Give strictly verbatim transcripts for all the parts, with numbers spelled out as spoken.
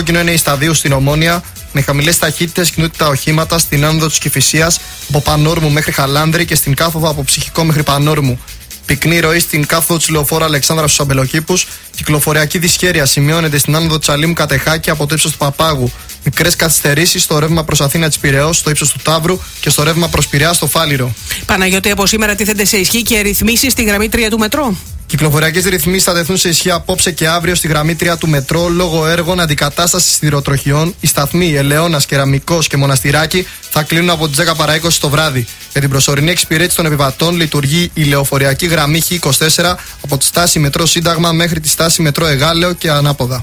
κόκκινο είναι η Σταδίου στην Ομόνια, με χαμηλές ταχύτητες κινούνται τα οχήματα στην άνοδο της Κηφισίας από Πανόρμου μέχρι Χαλάνδρη και στην κάθοδο από Ψυχικό μέχρι Πανόρμου. Πυκνή ροή στην κάθοδο της λεωφόρου Αλεξάνδρα στους Αμπελοκήπους. Κυκλοφοριακή δυσχέρεια σημειώνεται στην άνοδο της Αλήμου Κατεχάκη από το ύψος του Παπάγου. Μικρές καθυστερήσεις στο ρεύμα προς Αθήνα της Πειραιώς στο ύψος του Ταύρου και στο ρεύμα προς Πειραιά στο Φάληρο. Παναγιώτη, από σήμερα τίθενται σε ισχύ και ρυθμίσεις στη γραμμή τρία του μετρό. Κυκλοφοριακές ρυθμίσεις θα τεθούν σε ισχύ απόψε και αύριο στη γραμμή τρία του μετρό λόγω έργων αντικατάστασης σιδηροτροχιών. Οι σταθμοί Ελαιώνας, Κεραμικός και Μοναστηράκι θα κλείνουν από τις δέκα παρά είκοσι το βράδυ. Για την προσωρινή εξυπηρέτηση των επιβατών λειτουργεί η λεωφοριακή γραμμή Χ είκοσι τέσσερα από τη στάση μετρό Σύνταγμα μέχρι τη στάση μετρό Εγάλεο και ανάποδα.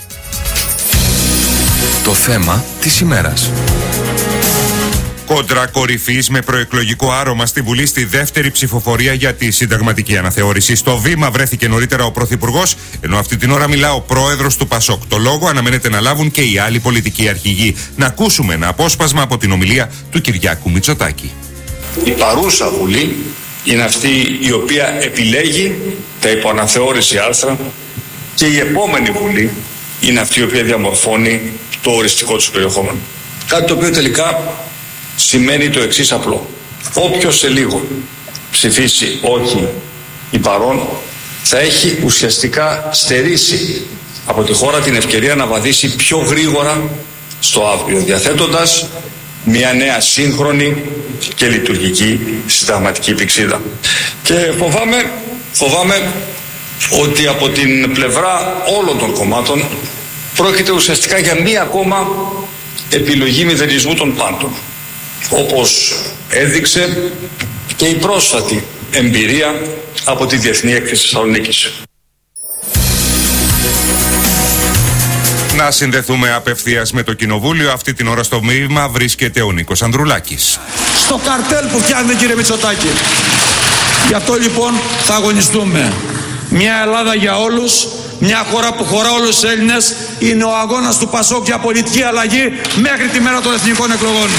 Το θέμα της ημέρας. Κόντρα κορυφής με προεκλογικό άρωμα στη Βουλή στη δεύτερη ψηφοφορία για τη συνταγματική αναθεώρηση. Στο βήμα βρέθηκε νωρίτερα ο Πρωθυπουργός, ενώ αυτή την ώρα μιλά ο Πρόεδρος του Πασόκ. Το λόγο αναμένεται να λάβουν και οι άλλοι πολιτικοί αρχηγοί. Να ακούσουμε ένα απόσπασμα από την ομιλία του Κυριάκου Μητσοτάκη. Η παρούσα Βουλή είναι αυτή η οποία επιλέγει τα υποαναθεώρηση άρθρα και η επόμενη Βουλή είναι αυτή η οποία διαμορφώνει το οριστικό του περιεχόμενο. Κάτι το οποίο τελικά σημαίνει το εξής απλό. Όποιος σε λίγο ψηφίσει όχι ή παρόν θα έχει ουσιαστικά στερήσει από τη χώρα την ευκαιρία να βαδίσει πιο γρήγορα στο αύριο, διαθέτοντας μια νέα σύγχρονη και λειτουργική συνταγματική πυξίδα. Και φοβάμαι, φοβάμαι ότι από την πλευρά όλων των κομμάτων πρόκειται ουσιαστικά για μία ακόμα επιλογή μηδενισμού των πάντων, όπως έδειξε και η πρόσφατη εμπειρία από τη Διεθνή Έκθεση Θεσσαλονίκης. Να συνδεθούμε απευθείας με το Κοινοβούλιο. Αυτή την ώρα στο μείγμα βρίσκεται ο Νίκος Ανδρουλάκης. Στο καρτέλ που φτιάχνετε, κύριε Μητσοτάκη. Γι' αυτό λοιπόν θα αγωνιστούμε. Μια Ελλάδα για όλους, μια χώρα που χωρά όλους τους Έλληνες. Είναι ο αγώνας του Πασόκ για πολιτική αλλαγή μέχρι τη μέρα των εθνικών εκλογών.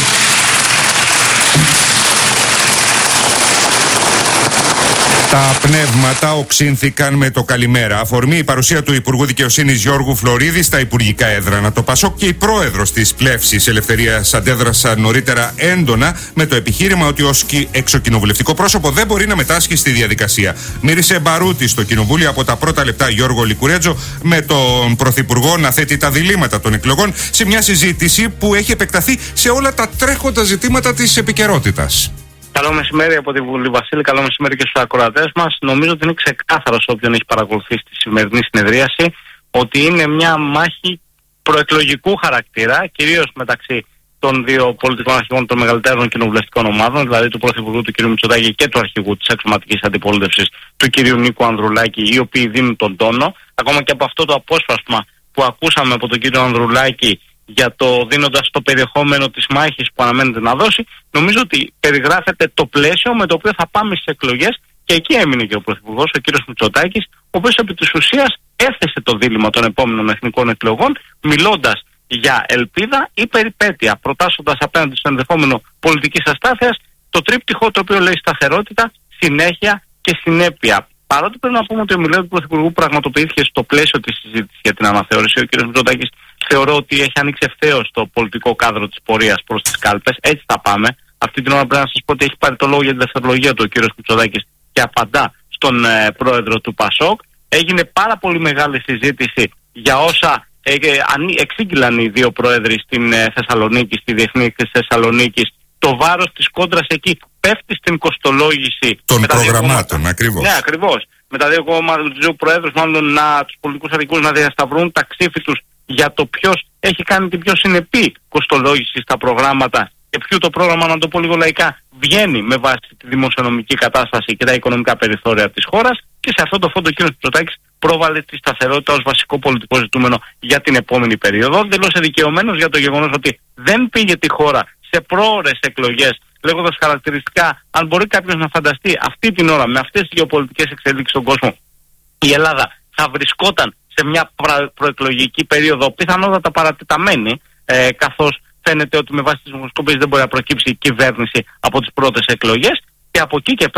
Τα πνεύματα οξύνθηκαν με το καλημέρα. Αφορμή η παρουσία του Υπουργού Δικαιοσύνης Γιώργου Φλωρίδη στα υπουργικά έδρανα. Το Πασόκ και η πρόεδρος της Πλεύσης Ελευθερίας αντέδρασαν νωρίτερα έντονα με το επιχείρημα ότι ως εξοκοινοβουλευτικό πρόσωπο δεν μπορεί να μετάσχει στη διαδικασία. Μύρισε μπαρούτι στο Κοινοβούλιο από τα πρώτα λεπτά Γιώργο Λικουρέτζο, με τον Πρωθυπουργό να θέτει τα διλήμματα των εκλογών σε μια συζήτηση που έχει επεκταθεί σε όλα τα τρέχοντα ζητήματα της επικαιρότητας. Καλό μεσημέρι από τη Βουλή, Βασίλη. Καλό μεσημέρι και στους ακροατές μας. Νομίζω ότι είναι ξεκάθαρο σε όποιον έχει παρακολουθήσει τη σημερινή συνεδρίαση ότι είναι μια μάχη προεκλογικού χαρακτήρα, κυρίως μεταξύ των δύο πολιτικών αρχηγών των μεγαλύτερων κοινοβουλευτικών ομάδων, δηλαδή του Πρωθυπουργού του κ. Μητσοτάκη και του αρχηγού της εξωματικής αντιπολίτευσης του κ. Νίκου Ανδρουλάκη, οι οποίοι δίνουν τον τόνο. Ακόμα και από αυτό το απόσπασμα που ακούσαμε από τον κ. Ανδρουλάκη, για το δίνοντας το περιεχόμενο της μάχης που αναμένεται να δώσει, νομίζω ότι περιγράφεται το πλαίσιο με το οποίο θα πάμε στις εκλογές, και εκεί έμεινε και ο Πρωθυπουργός, ο κ. Μητσοτάκης, ο οποίος επί της ουσίας έθεσε το δίλημμα των επόμενων εθνικών εκλογών, μιλώντας για ελπίδα ή περιπέτεια, προτάσσοντας απέναντι στο ενδεχόμενο πολιτικής αστάθειας το τρίπτυχο το οποίο λέει σταθερότητα, συνέχεια και συνέπεια. Παρότι πρέπει να πούμε ότι η ομιλία του Πρωθυπουργού πραγματοποιήθηκε στο πλαίσιο της συζήτησης για την αναθεώρηση, ο κ. Μητσοτάκης θεωρώ ότι έχει ανοίξει ευθέως το πολιτικό κάδρο της πορείας προς τις κάλπες. Έτσι θα πάμε. Αυτή την ώρα πρέπει να σας πω ότι έχει πάρει το λόγο για τη δευτερολογία του ο κ. Μητσοτάκης και απαντά στον ε, πρόεδρο του Πασόκ. Έγινε πάρα πολύ μεγάλη συζήτηση για όσα ε, ε, εξήγηλαν οι δύο πρόεδροι στην ε, Θεσσαλονίκη, στη Διεθνή Έκθεση Θεσσαλονίκης. Το βάρος της κόντρας εκεί πέφτει στην κοστολόγηση των προγραμμάτων, ακριβώς. Ναι, ακριβώς. Με τα δύο, δύο προέδρους, μάλλον να, τους πολιτικούς αρχηγούς να διασταυρούν τα ξύφη τους για το ποιος έχει κάνει την πιο συνεπή κοστολόγηση στα προγράμματα και ποιο το πρόγραμμα, να το πω λίγο λαϊκά, βγαίνει με βάση τη δημοσιονομική κατάσταση και τα οικονομικά περιθώρια της χώρας. Και σε αυτό το φόντο ο κ. Μητσοτάκης πρόβαλε τη σταθερότητα ως βασικό πολιτικό ζητούμενο για την επόμενη περίοδο, δηλώσε δικαιωμένος για το γεγονός ότι δεν πήγε τη χώρα σε πρόωρες εκλογές, λέγοντας χαρακτηριστικά, αν μπορεί κάποιος να φανταστεί αυτή την ώρα με αυτές τις γεωπολιτικές εξελίξεις στον κόσμο, η Ελλάδα θα βρισκόταν σε μια προεκλογική περίοδο πιθανότατα παρατεταμένη, ε, καθώς φαίνεται ότι με βάση τις δημοσκοπήσεις δεν μπορεί να προκύψει η κυβέρνηση από τις πρώτες εκλογές, και από εκεί και πέρα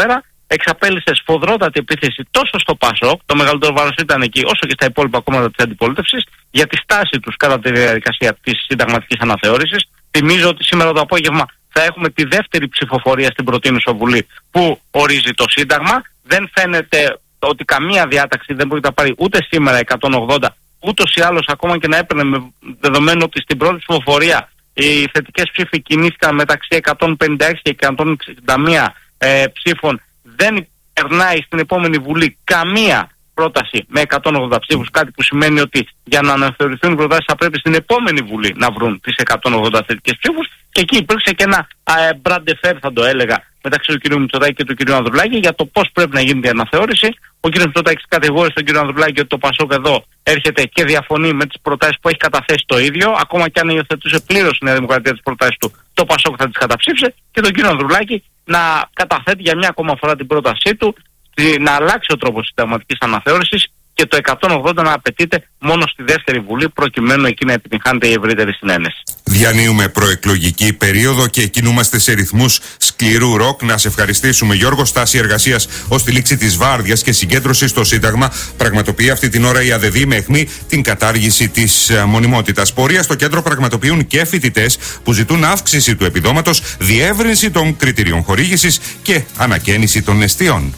εξαπέλυσε σφοδρότατη επίθεση τόσο στο ΠΑΣΟΚ, το μεγαλύτερο βάρος ήταν εκεί, όσο και στα υπόλοιπα κόμματα της αντιπολίτευσης, για τη στάση τους κατά τη διαδικασία της συνταγματικής αναθεώρησης. Θυμίζω ότι σήμερα το απόγευμα θα έχουμε τη δεύτερη ψηφοφορία στην προτείνουσα Βουλή που ορίζει το Σύνταγμα. Δεν φαίνεται ότι καμία διάταξη δεν μπορεί να πάρει ούτε σήμερα εκατόν ογδόντα, ούτως ή άλλως ακόμα και να έπαιρνε, με δεδομένο ότι στην πρώτη ψηφοφορία οι θετικές ψήφοι κινήθηκαν μεταξύ εκατόν πενήντα έξι και εκατόν εξήντα μία ε, ψήφων. Δεν περνάει στην επόμενη Βουλή καμία πρόταση με εκατόν ογδόντα ψήφους, κάτι που σημαίνει ότι για να αναθεωρηθούν οι προτάσεις θα πρέπει στην επόμενη Βουλή να βρουν τις εκατόν ογδόντα θετικές ψήφους. Και εκεί υπήρξε και ένα μπραντεφέρ, θα το έλεγα, μεταξύ του κ. Μητσοτάκη και του κ. Ανδρουλάκη για το πώς πρέπει να γίνεται η αναθεώρηση. Ο κ. Μητσοτάκης κατηγόρησε τον κ. Ανδρουλάκη ότι το ΠΑΣΟΚ εδώ έρχεται και διαφωνεί με τις προτάσεις που έχει καταθέσει το ίδιο. Ακόμα και αν υιοθετούσε πλήρως η Νέα Δημοκρατία τις προτάσεις του, το ΠΑΣΟΚ θα τις καταψήφισε. Και τον κ. Ανδρουλάκη να καταθέτει για μια ακόμα φορά την πρότασή του να αλλάξει ο τρόπος της συνταγματικής αναθεώρησης και το εκατόν ογδόντα να απαιτείται μόνο στη δεύτερη Βουλή, προκειμένου εκεί να επιτυγχάνεται η ευρύτερη συνένεση. Διανύουμε προεκλογική περίοδο και κινούμαστε σε ρυθμούς σκληρού ροκ. Να σε ευχαριστήσουμε, Γιώργο. Στάση εργασίας ως τη λήξη της βάρδιας και συγκέντρωση στο Σύνταγμα πραγματοποιεί αυτή την ώρα η ΑΔΕΔΗ με αιχμή την κατάργηση της μονιμότητας. Πορεία στο κέντρο πραγματοποιούν και φοιτητές που ζητούν αύξηση του επιδόματος, διεύρυνση των κριτηρίων χορήγησης και ανακαίνιση των εστιών.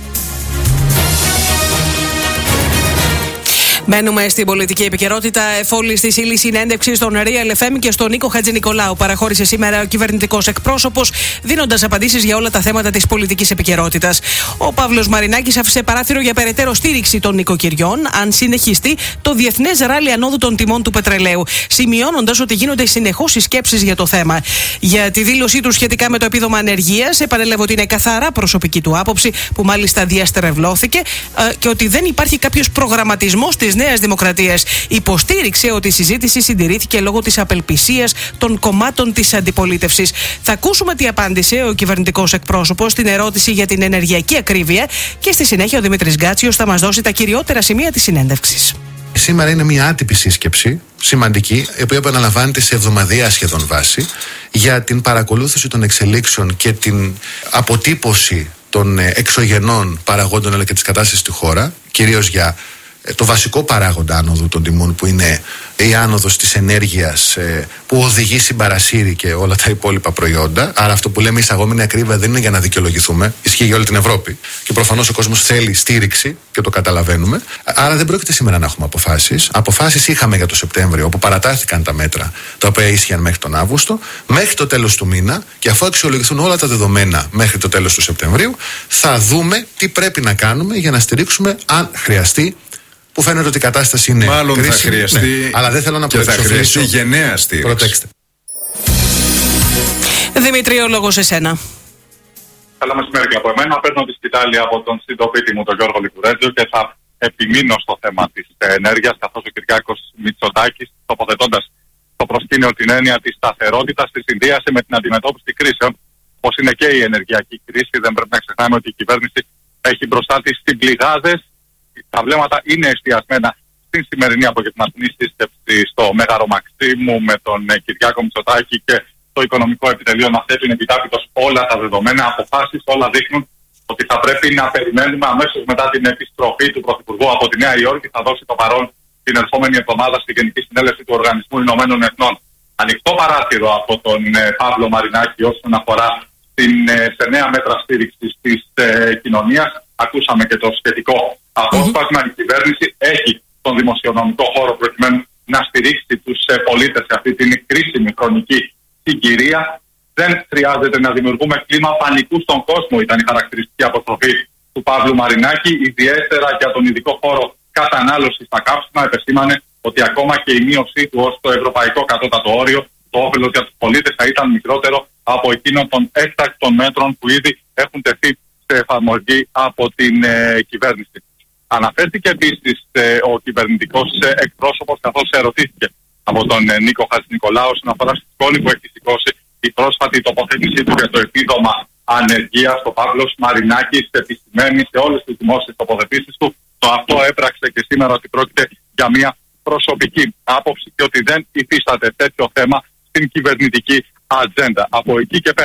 Μένουμε στην πολιτική επικαιρότητα. Εφόλη στη ύλη συνέντευξη στον Real εφ εμ και στον Νίκο Χατζηνικολάου παραχώρησε σήμερα ο κυβερνητικός εκπρόσωπος, δίνοντας απαντήσεις για όλα τα θέματα της πολιτικής επικαιρότητας. Ο Παύλος Μαρινάκης άφησε παράθυρο για περαιτέρω στήριξη των νοικοκυριών, αν συνεχιστεί το διεθνές ράλι ανόδου των τιμών του πετρελαίου, σημειώνοντας ότι γίνονται συνεχώς συσκέψεις για το θέμα. Για τη δήλωσή του σχετικά με το επίδομα ανεργίας, επανέλαβε ότι είναι καθαρά προσωπική του άποψη, που μάλιστα διαστερευλώθηκε, και ότι δεν υπάρχει κάποιος προγραμματισμός της Νέας Δημοκρατίας. Υποστήριξε ότι η συζήτηση συντηρήθηκε λόγω της απελπισίας των κομμάτων της αντιπολίτευσης. Θα ακούσουμε τι απάντησε ο κυβερνητικός εκπρόσωπος στην ερώτηση για την ενεργειακή ακρίβεια και στη συνέχεια ο Δημήτρης Γκάτσιος θα μας δώσει τα κυριότερα σημεία της συνέντευξης. Σήμερα είναι μια άτυπη σύσκεψη, σημαντική, η οποία επαναλαμβάνεται σε εβδομαδιαία σχεδόν βάση, για την παρακολούθηση των εξελίξεων και την αποτύπωση των εξωγενών παραγόντων αλλά και της κατάστασης στη χώρα, κυρίως για το βασικό παράγοντα άνοδου των τιμών, που είναι η άνοδος της ενέργειας που οδηγεί συμπαρασύρει και όλα τα υπόλοιπα προϊόντα. Άρα αυτό που λέμε εισαγόμενη ακρίβεια δεν είναι για να δικαιολογηθούμε, ισχύει για όλη την Ευρώπη και προφανώς ο κόσμος θέλει στήριξη και το καταλαβαίνουμε. Άρα δεν πρόκειται σήμερα να έχουμε αποφάσεις. Αποφάσεις είχαμε για το Σεπτέμβριο, όπου παρατάθηκαν τα μέτρα τα οποία ίσχυαν μέχρι τον Αύγουστο, μέχρι το τέλος του μήνα, και αφού αξιολογηθούν όλα τα δεδομένα μέχρι το τέλος του Σεπτεμβρίου, θα δούμε τι πρέπει να κάνουμε για να στηρίξουμε, αν χρειαστεί, που φαίνεται ότι η κατάσταση είναι μάλλον κρίσιμη, θα χρειαστεί, ναι, αλλά δεν θέλω να και θα χρειαστεί γενναία στήριξη. Προτέξτε. Δημήτρη, ο λόγος σε σένα. Καλό μεσημέρι και από εμένα. Παίρνω τη σκητάλη από τον συντοπίτη μου, τον Γιώργο Λικουρέτζο, και θα επιμείνω στο θέμα της ενέργειας, καθώς ο Κυριάκος Μητσοτάκης, τοποθετώντας στο προσκήνιο την έννοια της σταθερότητας, τη συνδύασε με την αντιμετώπιση κρίσεων, όπως είναι και η ενεργειακή κρίση. Δεν πρέπει να ξεχνάμε ότι η κυβέρνηση έχει μπροστά της συμπληγάδες. Τα βλέμματα είναι εστιασμένα στην σημερινή απογευματινή σύσκεψη στο Μέγαρο Μαξίμου με τον Κυριάκο Μητσοτάκη και το Οικονομικό Επιτελείο να θέτουν επιτάπητος όλα τα δεδομένα, αποφάσεις, όλα δείχνουν ότι θα πρέπει να περιμένουμε αμέσως μετά την επιστροφή του Πρωθυπουργού από τη Νέα Υόρκη. Θα δώσει το παρόν την ερχόμενη εβδομάδα στη Γενική Συνέλευση του Οργανισμού Ηνωμένων Εθνών. Ανοιχτό παράθυρο από τον ε, Παύλο Μαρινάκη όσον αφορά την, ε, σε νέα μέτρα στήριξης της ε, κοινωνίας. Ακούσαμε και το σχετικό απόσπασμα. Mm-hmm. Η κυβέρνηση έχει τον δημοσιονομικό χώρο προκειμένου να στηρίξει τους ε, πολίτες σε αυτή την κρίσιμη χρονική συγκυρία. Δεν χρειάζεται να δημιουργούμε κλίμα πανικού στον κόσμο, ήταν η χαρακτηριστική αποστροφή του Παύλου Μαρινάκη. Ιδιαίτερα για τον ειδικό χώρο κατανάλωση στα καύσιμα, επεσήμανε ότι ακόμα και η μείωσή του ως το ευρωπαϊκό κατώτατο όριο, το όφελος για τους πολίτες θα ήταν μικρότερο από εκείνων των έκτακτων μέτρων που ήδη έχουν τεθεί σε εφαρμογή από την ε, κυβέρνηση. Αναφέρθηκε επίσης ε, ο κυβερνητικός ε, εκπρόσωπος, καθώς ερωτήθηκε από τον ε, Νίκο Χατζηνικολάου όσον αφορά στη σκόνη που έχει σηκώσει η πρόσφατη τοποθέτησή του για το επίδομα ανεργίας. Ο Παύλος Μαρινάκης επισημαίνει σε όλες τις δημόσιες τοποθετήσεις του το αυτό έπραξε και σήμερα ότι πρόκειται για μια προσωπική άποψη και ότι δεν υφίσταται τέτοιο θέμα στην κυβερνητική ατζέντα. Από εκεί και πέρα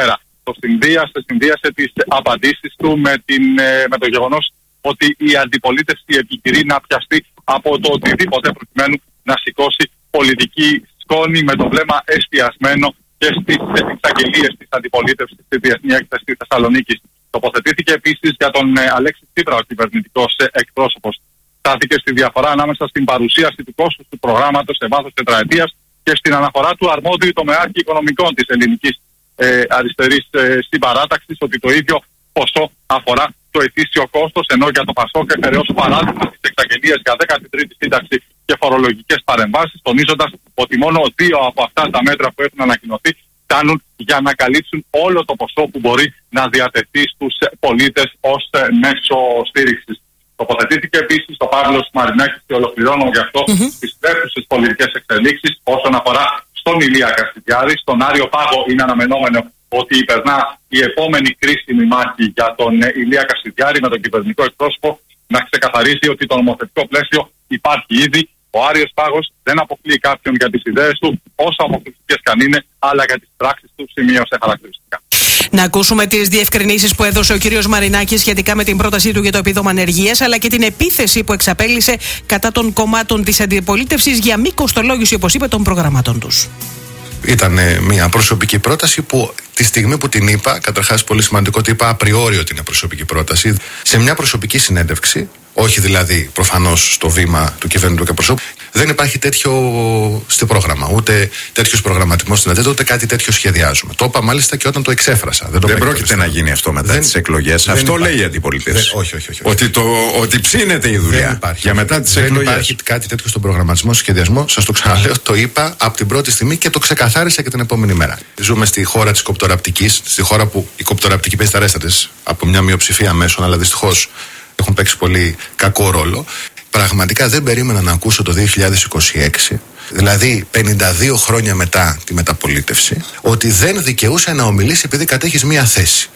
το συνδύασε, συνδύασε τις απαντήσεις του με, την, με το γεγονός ότι η αντιπολίτευση επιχειρεί να πιαστεί από το οτιδήποτε προκειμένου να σηκώσει πολιτική σκόνη με το βλέμμα εστιασμένο και στις εξαγγελίες της αντιπολίτευσης στη Διεθνή Έκθεση της Θεσσαλονίκης. Τοποθετήθηκε επίσης για τον ε, Αλέξη Τσίπρα, ο κυβερνητικός ε, εκπρόσωπος. Στάθηκε στη διαφορά ανάμεσα στην παρουσίαση του κόστους του προγράμματος σε βάθος τετραετίας και στην αναφορά του αρμόδιου τομεάρχη οικονομικών της ελληνικής ε, αριστερής ε, συμπαράταξης ότι το ίδιο ποσό αφορά το ετήσιο κόστος, ενώ για το ΠΑΣΟΚ έφερε ως παράδειγμα τις εξαγγελίες για δέκατη τρίτη σύνταξη και φορολογικές παρεμβάσεις, τονίζοντας ότι μόνο δύο από αυτά τα μέτρα που έχουν ανακοινωθεί φτάνουν για να καλύψουν όλο το ποσό που μπορεί να διατεθεί στους πολίτες ως μέσο στήριξης. Τοποθετήθηκε επίσης ο Παύλος Μαρινάκης και ολοκληρώνω γι' αυτό mm-hmm. τις τρέχουσες πολιτικές εξελίξεις όσον αφορά στον Ηλία Κασιδιάρη. Στον Άριο Πάγο είναι αναμενόμενο ότι υπερνά η επόμενη κρίσιμη μάχη για τον Ηλία Κασιδιάρη με τον κυβερνητικό εκπρόσωπο να ξεκαθαρίσει ότι το νομοθετικό πλαίσιο υπάρχει ήδη. Ο Άριος Πάγος δεν αποκλείει κάποιον για τις ιδέες του, όσο αποκλειστικές καν είναι, αλλά για τις πράξεις του σημείωσε χαρακτηριστικά. Να ακούσουμε τις διευκρινήσεις που έδωσε ο κύριος Μαρινάκης σχετικά με την πρότασή του για το επίδομα ανεργίας, αλλά και την επίθεση που εξαπέλυσε κατά των κομμάτων της αντιπολίτευσης για μη κοστολόγηση, όπως είπε, των προγραμμάτων τους. Ήταν μια προσωπική πρόταση που τη στιγμή που την είπα, καταρχάς πολύ σημαντικό ότι είπα απριόριο ότι είναι προσωπική πρόταση, σε μια προσωπική συνέντευξη, όχι δηλαδή προφανώς στο βήμα του κυβερνητικού εκπροσώπου, δεν υπάρχει τέτοιο στο πρόγραμμα, ούτε τέτοιο προγραμματισμό στην ατζέντα, ούτε κάτι τέτοιο σχεδιάζουμε. Το είπα μάλιστα και όταν το εξέφρασα. Δεν, το δεν πρόκειται να γίνει αυτό μετά δεν, τις εκλογές. Αυτό υπάρχει. Λέει η αντιπολίτευση. Όχι, όχι, όχι, όχι. Ότι, το, ότι ψήνεται η δουλειά. Δεν υπάρχει. Για μετά τις εκλογές. Δεν υπάρχει κάτι τέτοιο στον προγραμματισμό, στο σχεδιασμό. Σας το ξαναλέω, το είπα από την πρώτη στιγμή και το ξεκαθάρισα και την επόμενη μέρα. Ζούμε στη χώρα της κοπτοραπτικής, στη χώρα που η κοπτοραπτική παίζει τα ρέστα της από μια μειοψηφία μέσων, αλλά δυστυχώς έχουν παίξει πολύ κακό ρόλο. Πραγματικά δεν περίμενα να ακούσω το δύο χιλιάδες είκοσι έξι, δηλαδή πενήντα δύο χρόνια μετά τη μεταπολίτευση, ότι δεν δικαιούσε να ομιλήσει επειδή κατέχεις μία θέση.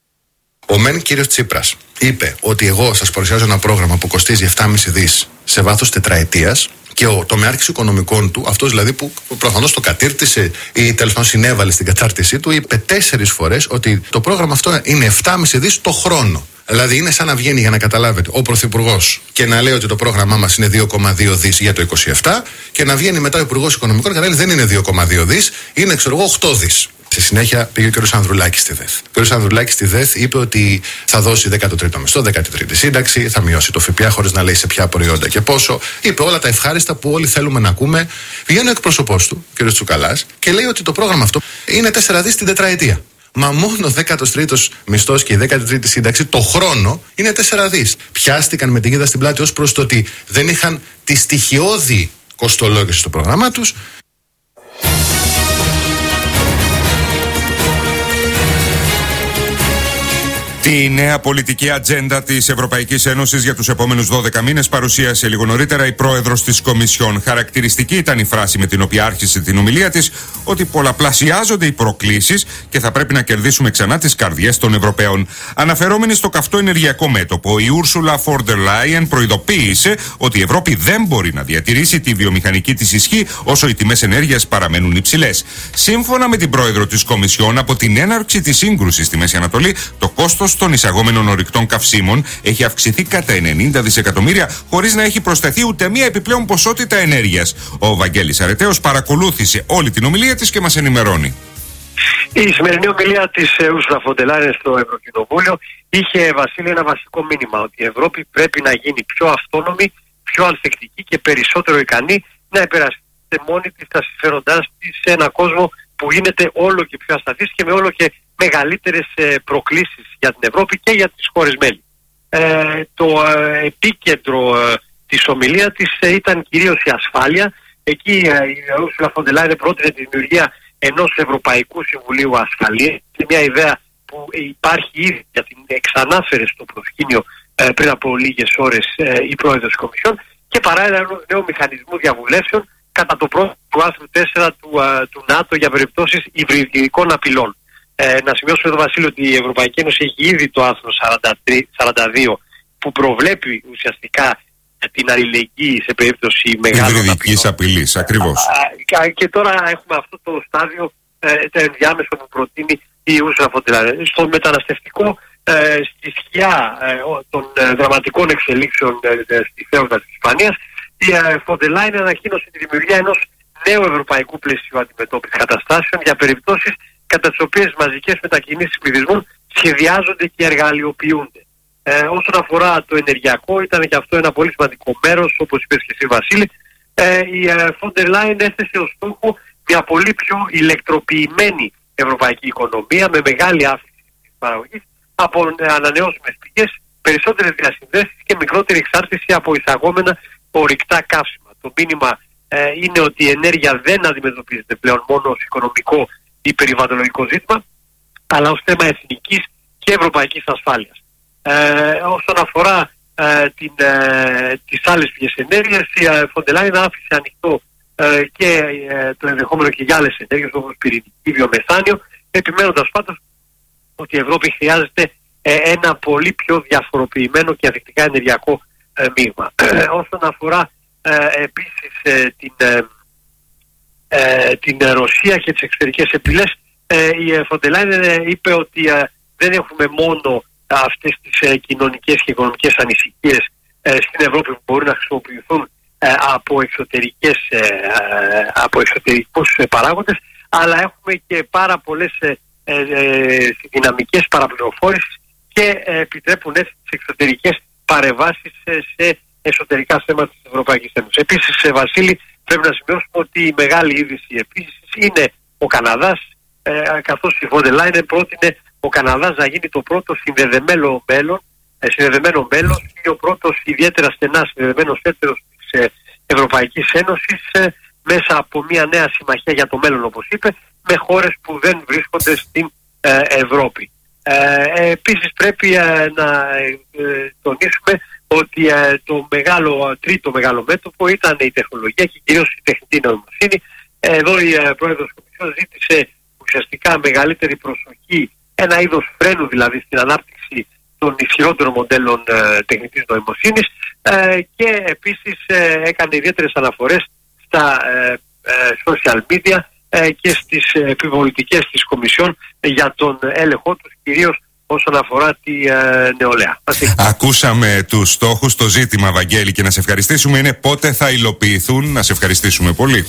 Ο μεν κύριος Τσίπρας είπε ότι εγώ σας παρουσιάζω ένα πρόγραμμα που κοστίζει επτά κόμμα πέντε δις σε βάθος τετραετίας και ο τομεάρχης οικονομικών του, αυτός δηλαδή που προφανώς το κατήρτισε ή τέλος πάντων συνέβαλε στην κατάρτισή του, είπε τέσσερις φορές ότι το πρόγραμμα αυτό είναι επτά κόμμα πέντε δις το χρόνο. Δηλαδή είναι σαν να βγαίνει, για να καταλάβετε, ο Πρωθυπουργός και να λέει ότι το πρόγραμμά μας είναι δύο κόμμα δύο δις για το είκοσι επτά και να βγαίνει μετά ο Υπουργός Οικονομικών και να λέει δεν είναι δύο κόμμα δύο δις, είναι ξέρω εγώ οκτώ δις. Στη συνέχεια πήγε ο κ. Ανδρουλάκης στη ΔΕΘ. Ο κ. Ανδρουλάκης στη ΔΕΘ είπε ότι θα δώσει δέκατο τρίτο μισθό, δέκατη τρίτη σύνταξη, θα μειώσει το ΦΠΑ χωρίς να λέει σε ποια προϊόντα και πόσο. Είπε όλα τα ευχάριστα που όλοι θέλουμε να ακούμε. Βγαίνει ο εκπρόσωπός του, κ. Τσουκαλάς, και λέει ότι το πρόγραμμα αυτό είναι τέσσερα δις την τετραετία. Μα μόνο ο δέκατος τρίτος μισθός και η δέκατη τρίτη σύνταξη το χρόνο είναι τέσσερα δις. Πιάστηκαν με την γίδα στην πλάτη ως προς το ότι δεν είχαν τη στοιχειώδη κοστολόγηση στο πρόγραμμά τους. Τη νέα πολιτική ατζέντα της Ευρωπαϊκής Ένωσης για τους επόμενους δώδεκα μήνες παρουσίασε λίγο νωρίτερα η πρόεδρος της Κομισιόν. Χαρακτηριστική ήταν η φράση με την οποία άρχισε την ομιλία της, ότι πολλαπλασιάζονται οι προκλήσεις και θα πρέπει να κερδίσουμε ξανά τις καρδιές των Ευρωπαίων. Αναφερόμενη στο καυτό ενεργειακό μέτωπο, η Ursula von der Leyen προειδοποίησε ότι η Ευρώπη δεν μπορεί να διατηρήσει τη βιομηχανική της ισχύ όσο οι τιμές ενέργειας παραμένουν υψηλές. Σύμφωνα με την πρόεδρο της Κομισιόν, από την έναρξη της σύγκρουσης στη Μέση Ανατολή, το κόστος των εισαγόμενων ορυκτών καυσίμων έχει αυξηθεί κατά ενενήντα δισεκατομμύρια χωρίς να έχει προσθεθεί ούτε μία επιπλέον ποσότητα ενέργειας. Ο Βαγγέλης Αρετέος παρακολούθησε όλη την ομιλία της και μας ενημερώνει. Η σημερινή ομιλία της Ursula von der Leyen στο Ευρωκοινοβούλιο είχε, Βασίλη, ένα βασικό μήνυμα, ότι η Ευρώπη πρέπει να γίνει πιο αυτόνομη, πιο ανθεκτική και περισσότερο ικανή να υπερασπιστεί μόνη της τα συμφέροντά της σε έναν κόσμο που γίνεται όλο και πιο ασταθής και με όλο και μεγαλύτερες ε, προκλήσεις για την Ευρώπη και για τις χώρες μέλη. Ε, το ε, επίκεντρο ε, της ομιλία της ε, ήταν κυρίως η ασφάλεια. Εκεί ε, η Ursula von der Leyen πρότεινε τη δημιουργία ενός Ευρωπαϊκού Συμβουλίου Ασφαλείας. Είναι μια ιδέα που υπάρχει ήδη, για την εξανάφερε στο προσκήνιο ε, πριν από λίγες ώρες ε, η πρόεδρος της Κομισιόν, και παράλληλα ένα νέο μηχανισμό διαβουλεύσεων κατά το πρότυπο του άρθρου τέσσερα του, ε, του ΝΑΤΟ για περιπτώσεις υβριδικών απειλών. Ε, να σημειώσουμε εδώ, Βασίλειο, ότι η Ευρωπαϊκή Ένωση έχει ήδη το άρθρο σαράντα δύο που προβλέπει ουσιαστικά την αλληλεγγύη σε περίπτωση μεγάλων υβριδικής απειλής, ακριβώς. Και τώρα έχουμε αυτό το στάδιο ε, το ενδιάμεσο που προτείνει η Ursula von der Leyen. Στο μεταναστευτικό, ε, στη σκιά ε, των ε, δραματικών εξελίξεων ε, στη θέματα της Ισπανίας, η ε, von der Leyen ανακοίνωσε τη δημιουργία ενός νέου ευρωπαϊκού πλαισίου αντιμετώπισης καταστάσεων για περιπτώσεις κατά τις οποίες μαζικές μετακινήσεις πληθυσμών σχεδιάζονται και εργαλειοποιούνται. Ε, όσον αφορά το ενεργειακό, ήταν και αυτό ένα πολύ σημαντικό μέρος, όπως είπες και εσύ Βασίλη. Ε, η ε, von der Leyen έθεσε ως στόχο μια πολύ πιο ηλεκτροποιημένη ευρωπαϊκή οικονομία με μεγάλη αύξηση της παραγωγής από ε, ανανεώσιμες πηγές, περισσότερες διασυνδέσεις και μικρότερη εξάρτηση από εισαγόμενα ορυκτά καύσιμα. Το μήνυμα ε, είναι ότι η ενέργεια δεν αντιμετωπίζεται πλέον μόνο ως οικονομικό ή περιβαλλοντικό ζήτημα, αλλά ως θέμα εθνικής και ευρωπαϊκής ασφάλειας. Ε, όσον αφορά ε, την, ε, τις άλλες πηγές ενέργειας, η ε, von der Leyen άφησε ανοιχτό ε, και ε, το ενδεχόμενο και για άλλες ενέργειες όπως πυρηνική, βιομεθάνιο, επιμένοντας πάντως ότι η Ευρώπη χρειάζεται ε, ένα πολύ πιο διαφοροποιημένο και ανθεκτικά ενεργειακό ε, μείγμα. Ε, όσον αφορά ε, επίσης ε, την, ε, ε, την Ρωσία και τις εξωτερικές επιλές, ε, η ε, von der Leyen είπε ότι ε, δεν έχουμε μόνο αυτές τις ε, κοινωνικές και οικονομικές ανησυχίες ε, στην Ευρώπη που μπορούν να χρησιμοποιηθούν ε, από, εξωτερικές, ε, ε, από εξωτερικούς ε, παράγοντες, αλλά έχουμε και πάρα πολλές ε, ε, ε, δυναμικές παραπληροφόρησης και ε, επιτρέπουν έτσι τις εξωτερικές παρεμβάσεις ε, σε εσωτερικά θέματα της Ευρωπαϊκής Ένωσης. Επίσης, ε, Βασίλη, πρέπει να σημειώσουμε ότι η μεγάλη είδηση επίσης είναι ο Καναδάς, ε, καθώς η von der Leyen πρότεινε ο Καναδάς να γίνει το πρώτο συνδεδεμένο μέλλον, ε, συνδεδεμένο μέλος ή ο πρώτος ιδιαίτερα στενά συνδεδεμένος έτερος της ε, Ευρωπαϊκής Ένωσης ε, μέσα από μια νέα συμμαχία για το μέλλον, όπως είπε, με χώρες που δεν βρίσκονται στην ε, Ευρώπη. Ε, ε, επίσης πρέπει ε, να ε, τονίσουμε ότι ε, το μεγάλο, τρίτο μεγάλο μέτωπο ήταν η τεχνολογία και κυρίως η τεχνητή νοημοσύνη. Ε, εδώ η ε, Πρόεδρος της Κομισιόν ζήτησε ουσιαστικά μεγαλύτερη προσοχή, ένα είδος φρένου δηλαδή στην ανάπτυξη των ισχυρότερων μοντέλων ε, τεχνητής νοημοσύνης ε, και επίσης ε, έκανε ιδιαίτερες αναφορές στα ε, ε, social media ε, και στις επιβολητικές της Κομισιόν για τον έλεγχό τους, κυρίως όσον αφορά τη ε, νεολαία. Ακούσαμε τους στόχους. Το ζήτημα, Βαγγέλη, και να σε ευχαριστήσουμε είναι πότε θα υλοποιηθούν. Να σε ευχαριστήσουμε πολύ.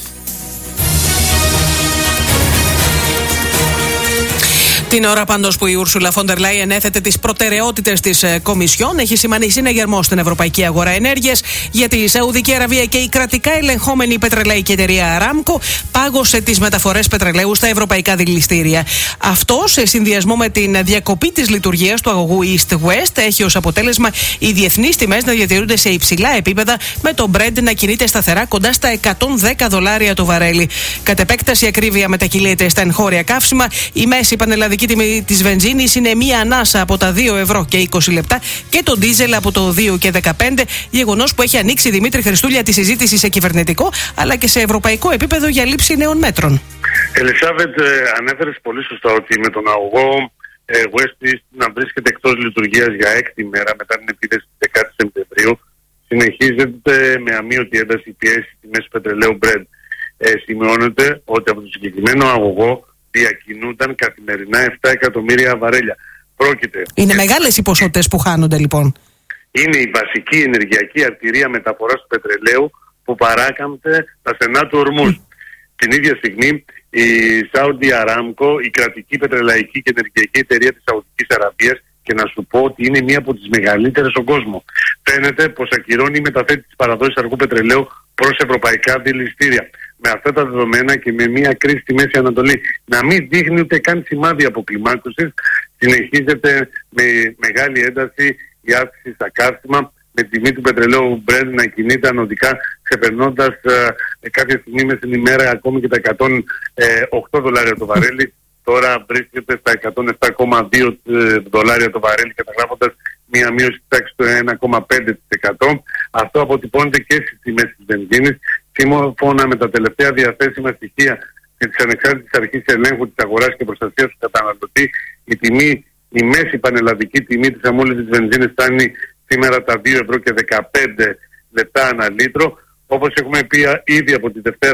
Την ώρα πάντως που η Ursula von der Leyen έθετε τις προτεραιότητες της ε, Κομισιόν, έχει σημάνει συναγερμό στην ευρωπαϊκή αγορά ενέργειας, γιατί η Σαουδική Αραβία και η κρατικά ελεγχόμενη πετρελαϊκή εταιρεία Aramco πάγωσε τις μεταφορές πετρελαίου στα ευρωπαϊκά δηληστήρια. Αυτό, σε συνδυασμό με την διακοπή της λειτουργίας του αγωγού East-West, έχει ως αποτέλεσμα οι διεθνείς τιμές να διατηρούνται σε υψηλά επίπεδα, με το Brent να κινείται σταθερά κοντά στα εκατόν δέκα δολάρια το βαρέλι. Κατ' επέκταση, η ακρίβεια μετακυλείται στα εγχώρια καύσιμα. Η μέση πανελλαδική η τιμή της βενζίνης είναι μία ανάσα από τα δύο ευρώ και είκοσι λεπτά και το ντίζελ από το δύο και δεκαπέντε, γεγονός που έχει ανοίξει, Δημήτρη Χριστούλια, τη συζήτηση σε κυβερνητικό αλλά και σε ευρωπαϊκό επίπεδο για λήψη νέων μέτρων. Ελισάβετ, ε, ανέφερες πολύ σωστά ότι με τον αγωγό ε, West East να βρίσκεται εκτός λειτουργίας για έκτη μέρα μετά την επίθεση της δεκάτη Σεπτεμβρίου, συνεχίζεται με αμείωτη ένταση πιέση στη μέση πετρελαίου Brent. Ε, σημειώνεται ότι από το συγκεκριμένο αγωγό διακινούνταν καθημερινά επτά εκατομμύρια βαρέλια. Πρόκειται. Είναι μεγάλες οι ποσότητες που χάνονται, λοιπόν. Είναι η βασική ενεργειακή αρτηρία μεταφοράς του πετρελαίου που παράκαμπτε τα στενά του Ορμούζ. Mm. Την ίδια στιγμή η Saudi Aramco, η κρατική πετρελαϊκή και ενεργειακή εταιρεία της Σαουδικής Αραβίας, και να σου πω ότι είναι μία από τις μεγαλύτερες στον κόσμο, φαίνεται πως ακυρώνει η μεταθέτηση της παραδόσης αργού πετρελαίου προς ευρωπαϊκά δηληστήρια. Με αυτά τα δεδομένα και με μια κρίση στη Μέση Ανατολή να μην δείχνει ούτε καν σημάδια αποκλιμάκωσης, συνεχίζεται με μεγάλη ένταση η αύξηση στα καύσιμα, με τιμή του πετρελαίου Brent να κινείται ανωδικά, ξεπερνώντας ε, κάποια στιγμή μες την ημέρα ακόμη και τα εκατόν οκτώ δολάρια το βαρέλι. Τώρα βρίσκεται στα εκατόν επτά κόμμα δύο δολάρια το βαρέλι, καταγράφοντας μία μείωση της τάξης του ένα κόμμα πέντε τοις εκατό. Αυτό αποτυπώνεται και στις τιμές της βενζίνης. Σύμφωνα με τα τελευταία διαθέσιμα στοιχεία της Ανεξάρτητης Αρχής Ελέγχου της Αγοράς και Προστασίας του Καταναλωτή, η τιμή, η μέση πανελλαδική τιμή της αμόλυντης βενζίνης φτάνει σήμερα τα δύο ευρώ και δεκαπέντε λεπτά ανά λίτρο. Όπως έχουμε πει ήδη από τη Δευτέρα,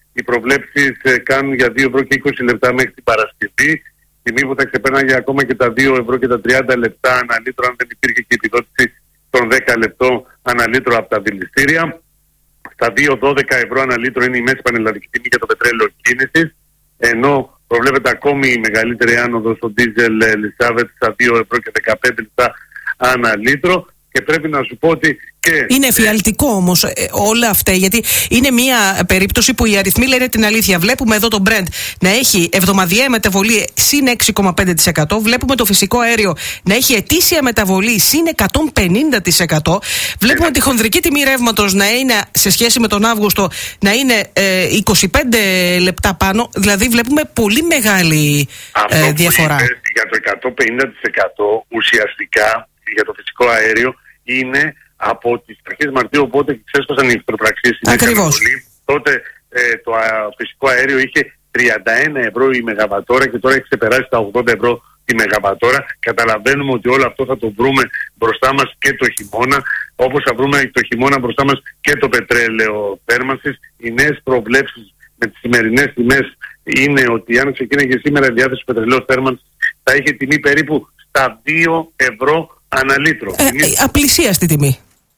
οι προβλέψεις ε, κάνουν για δύο ευρώ και είκοσι λεπτά μέχρι την Παρασκευή. Τιμή που θα ξεπέρναγε ακόμα και τα δύο ευρώ και τα τριάντα λεπτά ανά λίτρο, αν δεν υπήρχε και η επιδότηση των δέκα λεπτών ανά λίτρο από τα δηληστήρια. Στα δύο δώδεκα ευρώ ανά λίτρο είναι η μέση πανελλαδική τιμή για το πετρέλαιο κίνησης, ενώ προβλέπεται ακόμη η μεγαλύτερη άνοδος στο ντίζελ Ελισάβετ στα δύο ευρώ και δεκαπέντε λεπτά ανά λίτρο. Και πρέπει να σου πω ότι και... Είναι εφιαλτικό όμως ε, όλα αυτά, γιατί είναι μια περίπτωση που οι αριθμοί λένε την αλήθεια. Βλέπουμε εδώ το Brent να έχει εβδομαδιαία μεταβολή συν έξι κόμμα πέντε τοις εκατό. Βλέπουμε το φυσικό αέριο να έχει ετήσια μεταβολή συν εκατόν πενήντα τοις εκατό. Βλέπουμε ε, τη χονδρική τιμή ρεύματος να είναι, σε σχέση με τον Αύγουστο, να είναι ε, είκοσι πέντε λεπτά πάνω. Δηλαδή βλέπουμε πολύ μεγάλη ε, διαφορά. Αυτό που για το εκατόν πενήντα τοις εκατό ουσιαστικά για το φυσικό αέριο είναι από τις αρχές Μαρτίου, οπότε ξέσπασαν οι εχθροπραξίες. Ακριβώς. Τότε ε, το α, φυσικό αέριο είχε τριάντα ένα ευρώ η μεγαβατόρα και τώρα έχει ξεπεράσει τα ογδόντα ευρώ η μεγαβατόρα. Καταλαβαίνουμε ότι όλο αυτό θα το βρούμε μπροστά μας και το χειμώνα, όπως θα βρούμε το χειμώνα μπροστά μας και το πετρέλαιο θέρμανσης. Οι νέες προβλέψεις με τις σημερινές τιμές είναι ότι αν ξεκίνησε σήμερα η διάθεση του πετρελαίου θέρμανσης θα είχε τιμή περίπου στα δύο ευρώ ανά λίτρο. Ε, ε, απλησίαστη τιμή.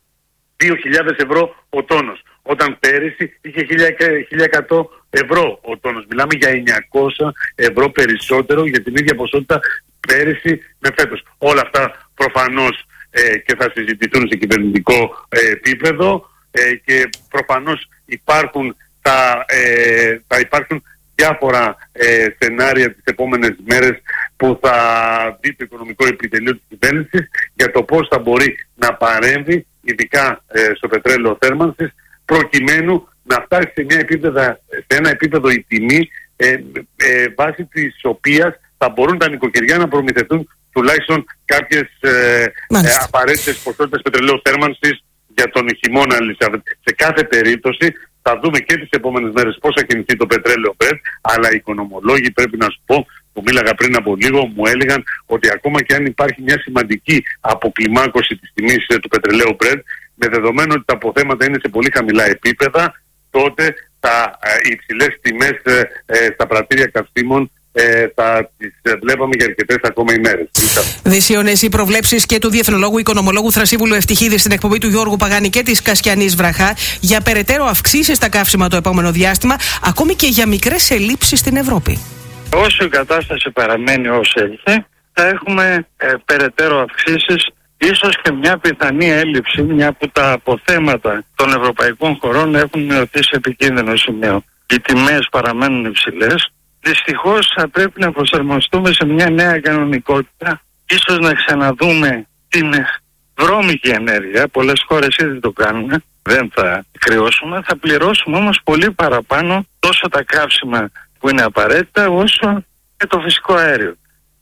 δύο χιλιάδες ευρώ ο τόνος. Όταν πέρυσι είχε χίλια εκατό ευρώ ο τόνος. Μιλάμε για εννιακόσια ευρώ περισσότερο για την ίδια ποσότητα πέρυσι με φέτος. Όλα αυτά προφανώς ε, και θα συζητηθούν σε κυβερνητικό ε, επίπεδο ε, και προφανώς υπάρχουν, θα, ε, θα υπάρχουν διάφορα ε, σενάρια τις επόμενες μέρες που θα δει το οικονομικό επιτελείο της κυβέρνησης για το πώς θα μπορεί να παρέμβει, ειδικά ε, στο πετρέλαιο θέρμανσης, προκειμένου να φτάσει σε, μια επίπεδα, σε ένα επίπεδο η τιμή ε, ε, βάσει της οποίας θα μπορούν τα νοικοκυριά να προμηθευτούν τουλάχιστον κάποιες ε, ε, απαραίτητες ποσότητες πετρελαίου θέρμανσης για τον χειμώνα. Σε κάθε περίπτωση θα δούμε και τις επόμενες μέρες πώς θα κινηθεί το πετρέλαιο Brent, αλλά οι οικονομολόγοι, πρέπει να σου πω, που μίλαγα πριν από λίγο, μου έλεγαν ότι ακόμα και αν υπάρχει μια σημαντική αποκλιμάκωση της τιμής του πετρελαίου Brent, με δεδομένο ότι τα αποθέματα είναι σε πολύ χαμηλά επίπεδα, τότε τα ε, υψηλές τιμές ε, ε, στα πρατήρια καυσίμων Ε, θα τις ε, βλέπαμε για αρκετές ακόμα ημέρες. Δυσίωνες οι προβλέψεις και του διεθνολόγου οικονομολόγου Θρασίβουλου Ευτυχίδη στην εκπομπή του Γιώργου Παγάνη και της Κασιανής Βραχά για περαιτέρω αυξήσεις στα καύσιμα το επόμενο διάστημα, ακόμη και για μικρές ελλείψεις στην Ευρώπη. Όσο η κατάσταση παραμένει ως έχει, θα έχουμε ε, περαιτέρω αυξήσεις, ίσως και μια πιθανή έλλειψη, μια που τα αποθέματα των ευρωπαϊκών χωρών έχουν μειωθεί σε επικίνδυνο σημείο. Οι τιμές παραμένουν υψηλές. Δυστυχώς θα πρέπει να προσαρμοστούμε σε μια νέα κανονικότητα, ίσως να ξαναδούμε την βρώμικη ενέργεια. Πολλές χώρες ήδη το κάνουν, δεν θα κρυώσουμε, θα πληρώσουμε όμως πολύ παραπάνω τόσο τα καύσιμα που είναι απαραίτητα όσο και το φυσικό αέριο.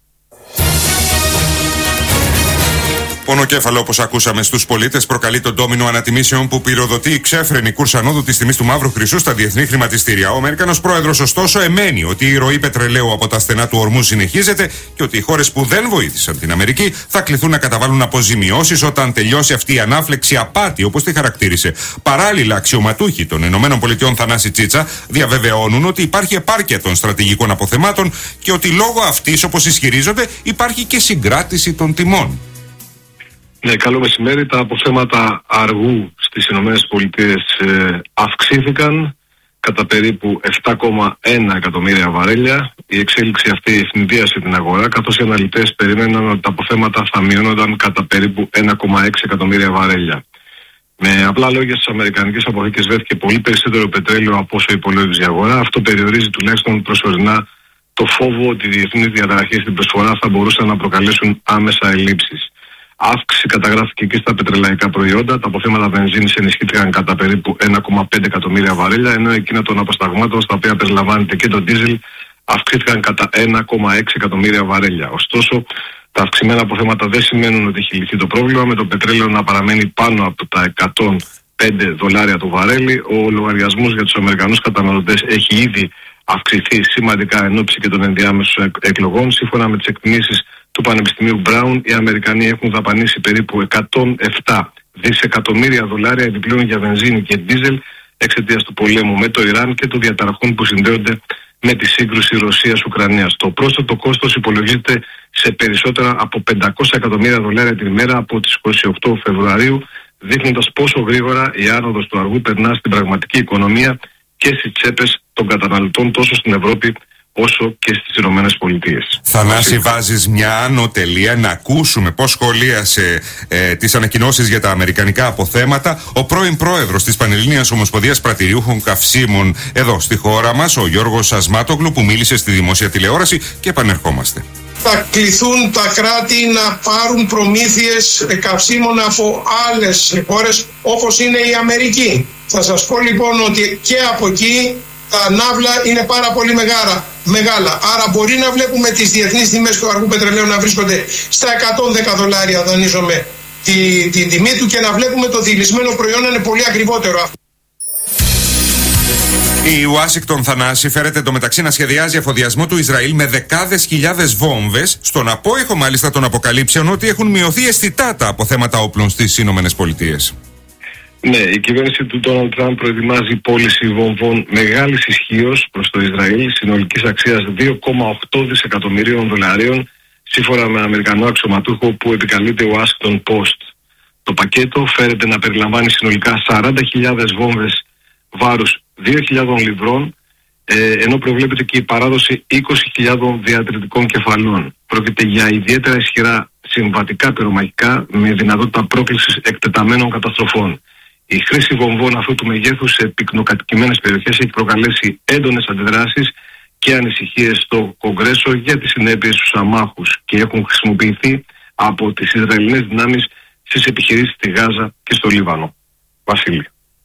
Πονοκέφαλο, όπως ακούσαμε, στους πολίτες προκαλεί τον ντόμινο ανατιμήσεων που πυροδοτεί η ξέφρενη κούρσα ανόδου της τιμής του μαύρου χρυσού στα διεθνή χρηματιστήρια. Ο Αμερικανός πρόεδρος, ωστόσο, εμένει ότι η ροή πετρελαίου από τα στενά του ορμού συνεχίζεται και ότι οι χώρες που δεν βοήθησαν την Αμερική θα κληθούν να καταβάλουν αποζημιώσεις όταν τελειώσει αυτή η ανάφλεξη απάτη, όπως τη χαρακτήρισε. Παράλληλα, αξιωματούχοι των ΗΠΑ Θανάση Τσίτσα διαβεβαιώνουν ότι υπάρχει επάρκεια των στρατηγικών αποθεμάτων και ότι λόγω αυτής, όπως ισχυρίζονται, υπάρχει και συγκράτηση των τιμών. Ναι, καλό μεσημέρι. Τα αποθέματα αργού στις ΗΠΑ ε, αυξήθηκαν κατά περίπου επτά κόμμα ένα εκατομμύρια βαρέλια. Η εξέλιξη αυτή ευνηδίασε την αγορά, καθώς οι αναλυτές περίμεναν ότι τα αποθέματα θα μειώνονταν κατά περίπου ένα κόμμα έξι εκατομμύρια βαρέλια. Με απλά λόγια, στις αμερικανικές αποθήκες βρέθηκε πολύ περισσότερο πετρέλαιο από όσο υπολόγιζε η αγορά. Αυτό περιορίζει τουλάχιστον προσωρινά το φόβο ότι οι διεθνείς διαταραχές στην προσφορά θα μπορούσαν να προκαλέσουν άμεσα ελλείψεις. Αύξηση καταγράφηκε και στα πετρελαϊκά προϊόντα. Τα αποθέματα βενζίνης ενισχύθηκαν κατά περίπου ένα κόμμα πέντε εκατομμύρια βαρέλια, ενώ εκείνα των αποσταγμάτων, στα οποία περιλαμβάνεται και το ντίζελ, αυξήθηκαν κατά ένα κόμμα έξι εκατομμύρια βαρέλια. Ωστόσο, τα αυξημένα αποθέματα δεν σημαίνουν ότι έχει λυθεί το πρόβλημα, με το πετρέλαιο να παραμένει πάνω από τα εκατόν πέντε δολάρια το βαρέλι. Ο λογαριασμός για τους Αμερικανούς καταναλωτές έχει ήδη αυξηθεί σημαντικά εν ώψη και των ενδιάμεσων εκλογών. Σύμφωνα με τις εκτιμήσεις του Πανεπιστημίου Brown, οι Αμερικανοί έχουν δαπανίσει περίπου εκατόν επτά δισεκατομμύρια δολάρια επιπλέον για βενζίνη και ντίζελ εξαιτίας του πολέμου με το Ιράν και των διαταραχών που συνδέονται με τη σύγκρουση Ρωσίας-Ουκρανίας. Το πρόσθετο κόστος υπολογίζεται σε περισσότερα από πεντακόσια εκατομμύρια δολάρια την ημέρα από τις είκοσι οκτώ Φεβρουαρίου, δείχνοντας πόσο γρήγορα η άνοδος του αργού περνά στην πραγματική οικονομία και στις τσέπες των καταναλωτών τόσο στην Ευρώπη όσο και στις Ηνωμένες Πολιτείες. Θανάση, βάζεις μια άνω τελεία να ακούσουμε πώς σχολίασε ε, τις ανακοινώσεις για τα αμερικανικά αποθέματα ο πρώην πρόεδρος της Πανελλήνιας Ομοσπονδίας Πρατηριούχων Καυσίμων εδώ στη χώρα μας, ο Γιώργος Ασμάτογλου, που μίλησε στη δημόσια τηλεόραση, και επανερχόμαστε. Θα κληθούν τα κράτη να πάρουν προμήθειες καυσίμων από άλλες χώρες όπως είναι η Αμερική. Θα σας πω λοιπόν ότι και από εκεί τα ναύλα είναι πάρα πολύ μεγάλα, μεγάλα. Άρα μπορεί να βλέπουμε τις διεθνείς τιμές του αργού πετρελαίου να βρίσκονται στα εκατόν δέκα δολάρια, δανείζομαι την τη τιμή του, και να βλέπουμε το δειλισμένο προϊόν να είναι πολύ ακριβότερο. Η Ουάσιγκτον, Θανάση, φέρεται εντωμεταξύ να σχεδιάζει εφοδιασμό του Ισραήλ με δεκάδες χιλιάδες βόμβες, στον απόϊχο μάλιστα των αποκαλύψεων ότι έχουν μειωθεί αισθητά τα αποθέματα όπλων στις Ηνωμένες Πολιτείες. Ναι, η κυβέρνηση του Ντόναλντ Τραμπ προετοιμάζει πώληση βομβών μεγάλης ισχύως προς το Ισραήλ, συνολικής αξίας δύο κόμμα οκτώ δισεκατομμυρίων δολαρίων, σύμφωνα με Αμερικανό αξιωματούχο που επικαλείται ο Washington Post. Το πακέτο φέρεται να περιλαμβάνει συνολικά σαράντα χιλιάδες βόμβες βάρους δύο χιλιάδες λιβρών, ε, ενώ προβλέπεται και η παράδοση είκοσι χιλιάδες διατηρητικών κεφαλών. Πρόκειται για ιδιαίτερα ισχυρά συμβατικά πυρομαχικά με δυνατότητα πρόκλησης εκτεταμένων καταστροφών. Η χρήση βομβών αυτού του μεγέθους σε πυκνοκατοικημένες περιοχές έχει προκαλέσει έντονες αντιδράσεις και ανησυχίες στο Κογκρέσο για τις συνέπειες στους αμάχους και έχουν χρησιμοποιηθεί από τις Ισραηλινές δυνάμεις στις επιχειρήσεις στη Γάζα και στο Λίβανο. Βασίλη.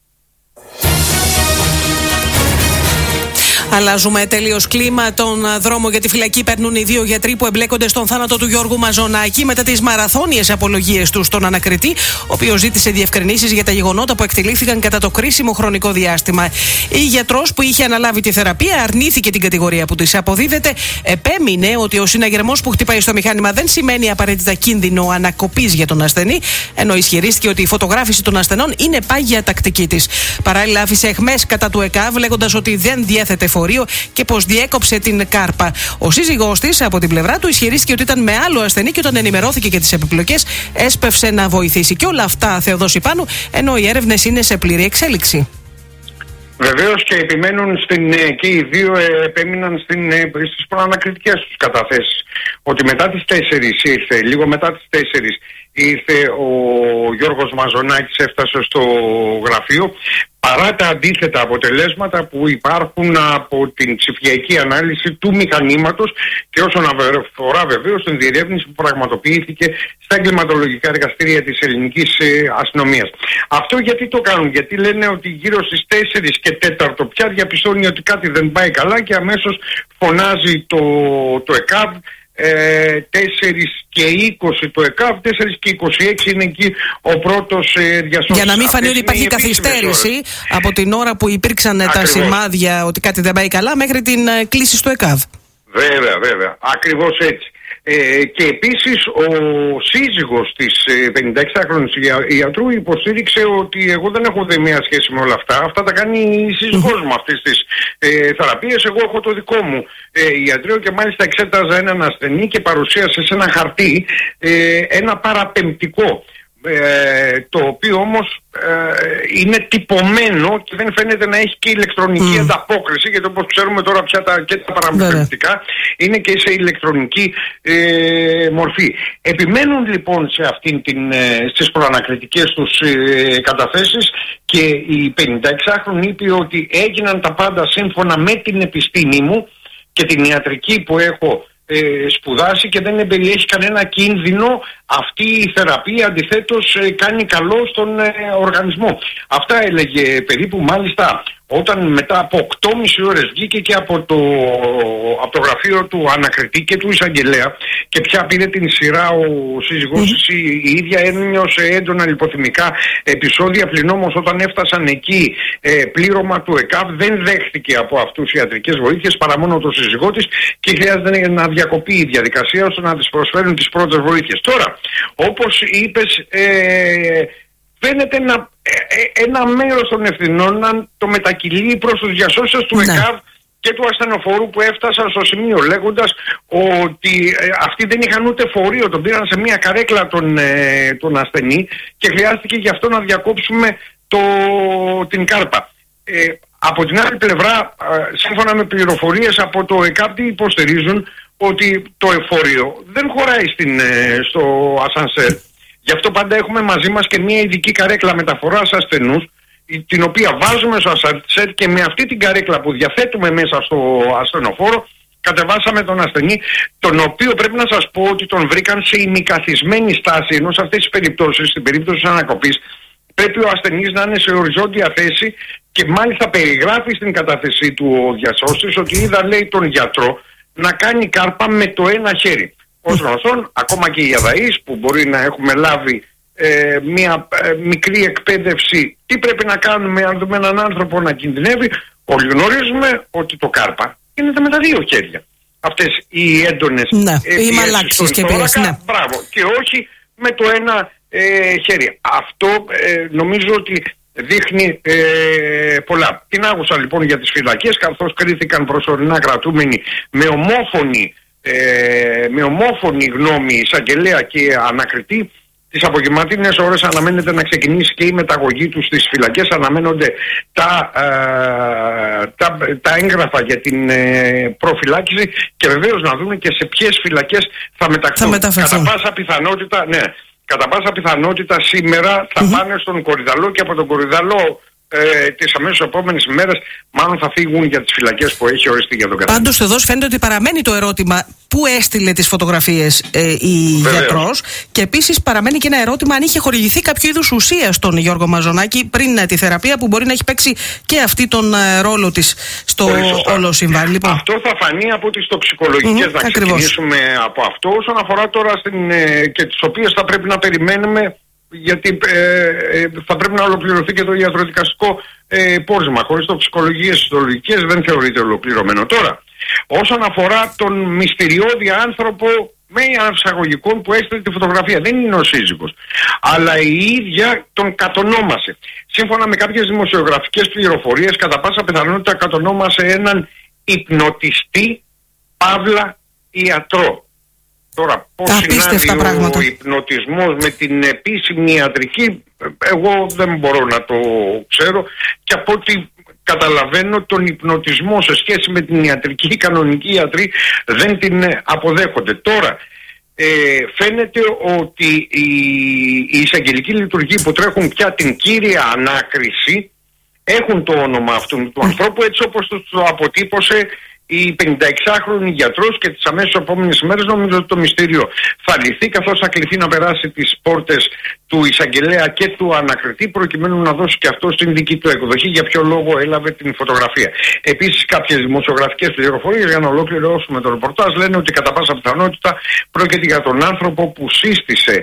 Αλλάζουμε τελείως κλίμα. Τον δρόμο για τη φυλακή παίρνουν οι δύο γιατροί που εμπλέκονται στον θάνατο του Γιώργου Μαζονάκη μετά τις μαραθώνιες απολογίες του στον ανακριτή, ο οποίος ζήτησε διευκρινήσεις για τα γεγονότα που εκτελήθηκαν κατά το κρίσιμο χρονικό διάστημα. Η γιατρός που είχε αναλάβει τη θεραπεία αρνήθηκε την κατηγορία που της αποδίδεται. Επέμεινε ότι ο συναγερμός που χτυπάει στο μηχάνημα δεν σημαίνει απαραίτητα κίνδυνο ανακοπής για τον ασθενή, ενώ ισχυρίστηκε ότι η φωτογράφηση των ασθενών είναι πάγια τακτική της. Παράλληλα, άφησε εχμές κατά του ΕΚΑΒ, λέγοντας ότι δεν διέθετε φορείο και πως διέκοψε την κάρπα. Ο σύζυγός της, από την πλευρά του, ισχυρίστηκε ότι ήταν με άλλο ασθενή και όταν ενημερώθηκε για τις επιπλοκές, έσπευσε να βοηθήσει. Και όλα αυτά, Θεοδόση Πάνου, ενώ οι έρευνες είναι σε πλήρη εξέλιξη. Βεβαίως και επιμένουν στην, και οι δύο επέμειναν στην, στις προανακριτικές τους καταθέσεις. Ότι μετά τις τέσσερις ήρθε, λίγο μετά τις τέσσερις ήρθε ο Γιώργος Μαζονάκης, έφτασε στο γραφείο, παρά τα αντίθετα αποτελέσματα που υπάρχουν από την ψηφιακή ανάλυση του μηχανήματος και όσον αφορά βεβαίως την διερεύνηση που πραγματοποιήθηκε στα εγκληματολογικά εργαστήρια της ελληνικής αστυνομίας. Αυτό γιατί το κάνουν? Γιατί λένε ότι γύρω στις τέσσερις και τέταρτο πια διαπιστώνει ότι κάτι δεν πάει καλά και αμέσως φωνάζει το, το ΕΚΑΒ. Ε, τέσσερις και είκοσι το ΕΚΑΒ, τέσσερις και είκοσι έξι είναι εκεί ο πρώτος ε, διασώστης. Για να μην φανεί ότι υπάρχει καθυστέρηση από την ώρα που υπήρξαν Ακριβώς. τα σημάδια ότι κάτι δεν πάει καλά μέχρι την ε, κλήση στο ΕΚΑΒ. Βέβαια, βέβαια. Ακριβώς έτσι. Ε, και επίσης ο σύζυγος της ε, πενηνταεξάχρονης ιατρού υποστήριξε ότι εγώ δεν έχω μία σχέση με όλα αυτά. Αυτά τα κάνει η σύζυγός μου αυτής της ε, θεραπείας. Εγώ έχω το δικό μου ε, ιατρείο και μάλιστα εξέταζα έναν ασθενή και παρουσίασε σε ένα χαρτί ε, ένα παραπεμπτικό. Ε, το οποίο όμως ε, είναι τυπωμένο και δεν φαίνεται να έχει και ηλεκτρονική mm. ανταπόκριση, γιατί όπως ξέρουμε τώρα πια τα, και τα παραπεμπτικά είναι και σε ηλεκτρονική ε, μορφή. Επιμένουν λοιπόν σε αυτήν την, ε, στις προανακριτικές τους ε, καταθέσεις και η πενηνταεξάχρονη είπε ότι έγιναν τα πάντα σύμφωνα με την επιστήμη μου και την ιατρική που έχω Ε, σπουδάσει και δεν περιέχει κανένα κίνδυνο. Αυτή η θεραπεία αντιθέτως ε, κάνει καλό στον ε, οργανισμό. Αυτά έλεγε περίπου. Μάλιστα όταν μετά από οκτώ και μισή ώρες βγήκε και από το, από το γραφείο του ανακριτή και του εισαγγελέα και πια πήρε την σειρά ο σύζυγός της, η, η ίδια ένιωσε έντονα λιποθυμικά επεισόδια, πλην όμως όταν έφτασαν εκεί ε, πλήρωμα του ΕΚΑΒ δεν δέχτηκε από αυτούς ιατρικές βοήθειες παρά μόνο το σύζυγό της και χρειάζεται να διακοπεί η διαδικασία ώστε να της προσφέρουν τις πρώτες βοήθειες. Τώρα, όπως είπες, ε, φαίνεται να, ε, ε, ένα μέρος των ευθυνών να το μετακυλεί προς τους διασώσες του ναι. ΕΚΑΒ και του ασθενοφόρου που έφτασαν στο σημείο λέγοντας ότι ε, αυτοί δεν είχαν ούτε φορείο, τον πήραν σε μια καρέκλα τον, ε, τον ασθενή και χρειάστηκε γι' αυτό να διακόψουμε το, την κάρπα. Ε, από την άλλη πλευρά, ε, σύμφωνα με πληροφορίες από το ΕΚΑΒ υποστηρίζουν ότι το εφορείο δεν χωράει στην, ε, στο ασανσέρ. Γι' αυτό πάντα έχουμε μαζί μας και μια ειδική καρέκλα μεταφοράς ασθενούς, την οποία βάζουμε στο ασανσέρ και με αυτή την καρέκλα που διαθέτουμε μέσα στο ασθενοφόρο κατεβάσαμε τον ασθενή, τον οποίο πρέπει να σας πω ότι τον βρήκαν σε ημικαθισμένη στάση, ενώ σε αυτές τις περιπτώσεις, στην περίπτωση της ανακοπής, πρέπει ο ασθενής να είναι σε οριζόντια θέση και μάλιστα περιγράφει στην κατάθεσή του ο διασώστης ότι είδα, λέει, τον γιατρό να κάνει κάρπα με το ένα χέρι. Ως γνωστόν, ακόμα και οι αδαείς που μπορεί να έχουμε λάβει ε, μια ε, μικρή εκπαίδευση τι πρέπει να κάνουμε αν δούμε έναν άνθρωπο να κινδυνεύει, όλοι γνωρίζουμε ότι το κάρπα γίνεται με τα δύο χέρια. Αυτές οι έντονες ναι, πιέσεις στον θώρακα, ναι. Μπράβο, και όχι με το ένα ε, χέρι. Αυτό ε, νομίζω ότι δείχνει ε, πολλά. Την άκουσα λοιπόν για τις φυλακές, καθώς κρίθηκαν προσωρινά κρατούμενοι με ομόφωνη, ε, με ομόφωνη γνώμη εισαγγελέα και ανακριτή. Τις απογευματινές ώρες αναμένεται να ξεκινήσει και η μεταγωγή τους στις φυλακές. Αναμένονται τα, ε, τα, τα έγγραφα για την ε, προφυλάκηση και βεβαίως να δούμε και σε ποιες φυλακές θα μεταχθούν. Κατά πάσα πιθανότητα, ναι, κατά πάσα πιθανότητα σήμερα θα mm-hmm. πάνε στον Κορυδαλό και από τον Κορυδαλό ε, τις αμέσως επόμενες ημέρες μάλλον θα φύγουν για τις φυλακές που έχει οριστεί για τον καθένα. Πάντως εδώ φαίνεται ότι παραμένει το ερώτημα πού έστειλε τις φωτογραφίες ε, η Βεβαίως. γιατρός, και επίσης παραμένει και ένα ερώτημα αν είχε χορηγηθεί κάποιο είδους ουσία στον Γιώργο Μαζονάκη πριν ε, τη θεραπεία, που μπορεί να έχει παίξει και αυτή τον ε, ρόλο της στο όλο συμβάν. Λοιπόν. Αυτό θα φανεί από τις τοξικολογικές, mm-hmm, να ακριβώς. ξεκινήσουμε από αυτό. Όσον αφορά τώρα στην, ε, και τις οποίες θα πρέπει να περιμένουμε, γιατί ε, ε, θα πρέπει να ολοκληρωθεί και το ιατροδικαστικό ε, πόρισμα. Χωρίς τοξικολογίες ιστολογικές δεν θεωρείται ολοκληρωμένο. Τώρα, όσον αφορά τον μυστηριώδη άνθρωπο με αναψαγωγικών που έστειλε τη φωτογραφία, δεν είναι ο σύζυγος, αλλά η ίδια τον κατονόμασε. Σύμφωνα με κάποιες δημοσιογραφικές πληροφορίες, κατά πάσα πιθανότητα κατονόμασε έναν υπνοτιστή παύλα ιατρό. Τώρα, πώς συνάδει ο υπνοτισμός με την επίσημη ιατρική, εγώ δεν μπορώ να το ξέρω, και από ό,τι καταλαβαίνω τον υπνοτισμό σε σχέση με την ιατρική, οι κανονικοί ιατροί δεν την αποδέχονται. Τώρα, ε, φαίνεται ότι οι, οι εισαγγελικοί λειτουργοί που τρέχουν πια την κύρια ανάκριση έχουν το όνομα αυτού του ανθρώπου, έτσι όπως το αποτύπωσε η πενηνταεξάχρονη γιατρός, και τις αμέσως επόμενες ημέρες νομίζω ότι το μυστήριο θα λυθεί, καθώς θα κληθεί να περάσει τις πόρτες του εισαγγελέα και του ανακριτή, προκειμένου να δώσει και αυτό στην δική του εκδοχή για ποιο λόγο έλαβε την φωτογραφία. Επίσης, κάποιες δημοσιογραφικές πληροφορίες, για να ολοκληρώσουμε το ρεπορτάζ, λένε ότι κατά πάσα πιθανότητα πρόκειται για τον άνθρωπο που σύστησε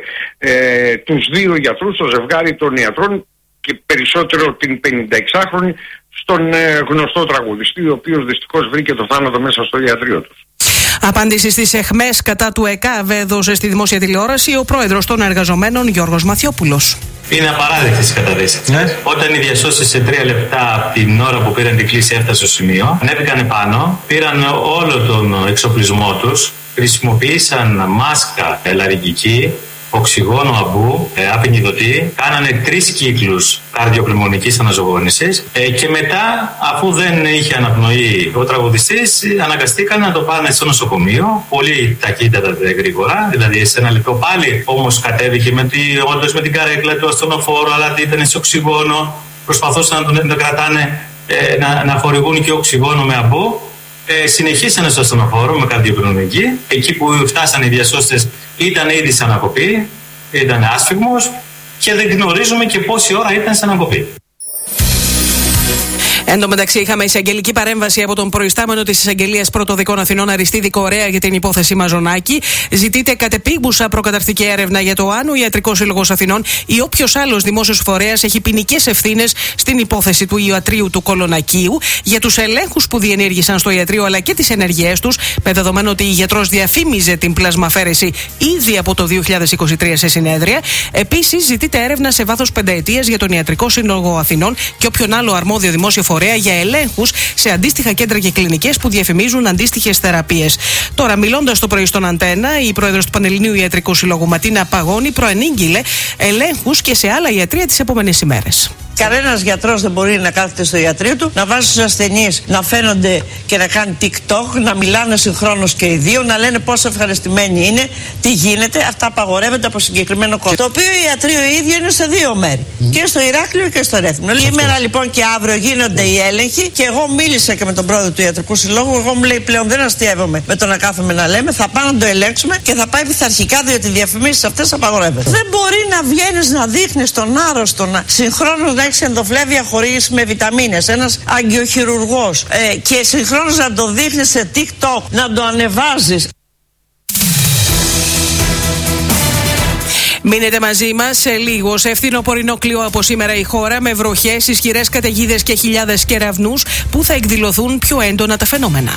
ε, τους δύο γιατρούς, το ζευγάρι των ιατρών, και περισσότερο την πενηνταεξάχρονη, στον ε, γνωστό τραγουδιστή, ο οποίος δυστυχώς βρήκε το θάνατο μέσα στο ιατρείο του. Απάντηση στις αιχμές κατά του ΕΚΑΒ έδωσε στη δημόσια τηλεόραση ο πρόεδρος των εργαζομένων, Γιώργος Μαθιόπουλος. Είναι απαράδεκτες οι καταδείξεις. Ναι. Όταν οι διασώσεις σε τρία λεπτά από την ώρα που πήραν την κλίση έφτασε στο σημείο, ανέβηκαν επάνω, πήραν όλο τον εξοπλισμό τους, χρησιμοποίησαν μάσκα λαρυγγική, οξυγόνο αμπού, ε, απεινιδωτή, κάνανε τρεις κύκλους καρδιοπνευμονικής αναζωογόνησης ε, και μετά, αφού δεν είχε αναπνοή ο τραγουδιστής, αναγκαστήκαν να το πάνε στο νοσοκομείο, πολύ ταχύτατα γρήγορα, δηλαδή σε ένα λεπτό. Πάλι όμως κατέβηκε με τη, όντως με την καρέκλα του ασθενοφόρου, αλλά ήταν σε οξυγόνο, προσπαθούσαν να τον, τον κρατάνε, ε, να, να χορηγούν και οξυγόνο με αμπού. Ε, συνεχίσανε στο ασθενοφόρο με καρδιοπνευμονική. Εκεί που φτάσανε οι διασώστες ήταν ήδη σε ανακοπή, ήταν άσφυγμος και δεν γνωρίζουμε και πόση ώρα ήταν σε ανακοπή. Εν τω μεταξύ, είχαμε εισαγγελική παρέμβαση από τον προϊστάμενο της Εισαγγελίας Πρωτοδικών Αθηνών, Αριστίδη Κορέα, για την υπόθεση Μαζονάκη. Ζητείται κατεπίγουσα προκαταρκτική έρευνα για το αν ο Ιατρικός Σύλλογος Αθηνών ή όποιος άλλος δημόσιος φορέας έχει ποινικές ευθύνες στην υπόθεση του ιατρείου του Κολονακίου, για τους ελέγχους που διενήργησαν στο ιατρείο αλλά και τις ενεργειές τους, με δεδομένο ότι η γιατρός διαφήμιζε την πλασμαφέρεση ήδη από το δύο χιλιάδες είκοσι τρία σε συνέδρια. Επίσης, ζητείται έρευνα σε βάθος πενταετίας για τον Ιατρικό Σύλλογο Αθηνών και όποιον άλλο αρμόδιο δημόσιο φορέα για ελέγχους σε αντίστοιχα κέντρα και κλινικές που διαφημίζουν αντίστοιχες θεραπείες. Τώρα, μιλώντας το πρωί στον Αντένα, η πρόεδρος του Πανελληνίου Ιατρικού Συλλόγου Ματίνα Παγώνη προανήγγειλε ελέγχους και σε άλλα ιατρεία τις επόμενες ημέρες. Κανένας γιατρός δεν μπορεί να κάθεται στο ιατρείο του, να βάζει στους ασθενείς να φαίνονται και να κάνει TikTok, να μιλάνε συγχρόνως και οι δύο, να λένε πόσο ευχαριστημένοι είναι, τι γίνεται. Αυτά απαγορεύονται από συγκεκριμένο κόμμα. Το οποίο η ιατρείο η ίδια είναι σε δύο μέρη. Mm. Και στο Ηράκλειο και στο Ρέθυμνο. Σήμερα λοιπόν και αύριο γίνονται οι έλεγχοι και εγώ μίλησα και με τον πρόεδρο του Ιατρικού Συλλόγου. Εγώ μου λέει πλέον δεν αστείευομαι με το να κάθομαι να λέμε, θα πάμε να το ελέγξουμε και θα πάει πειθαρχικά, διότι οι διαφημίσεις αυτές απαγορεύονται. Δεν μπορεί να βγαίνεις να δείχνεις τον άρρωστο, να συγχρόνως να έχεις ενδοφλέβεια χωρίς με βιταμίνες, ένας αγκιοχειρουργός ε, και συγχρόνως να το δείχνεις σε TikTok, να το ανεβάζεις. Μείνετε μαζί μας σε λίγο. Σε φθινοπορεινό κλειό από σήμερα η χώρα, με βροχές, ισχυρές καταιγίδες και χιλιάδες κεραυνούς που θα εκδηλωθούν πιο έντονα τα φαινόμενα.